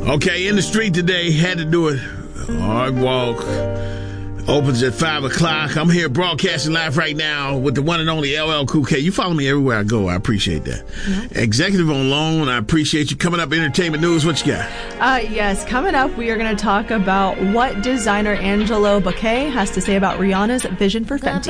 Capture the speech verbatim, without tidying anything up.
Okay, in the street today, had to do it. Hard walk. Opens at five o'clock. I'm here broadcasting live right now with the one and only L L Cool K. You follow me everywhere I go. I appreciate that. Mm-hmm. Executive on loan. I appreciate you. Coming up, entertainment news. What you got? Uh, yes, coming up, we are going to talk about what designer Angelo Bouquet has to say about Rihanna's vision for Fenty.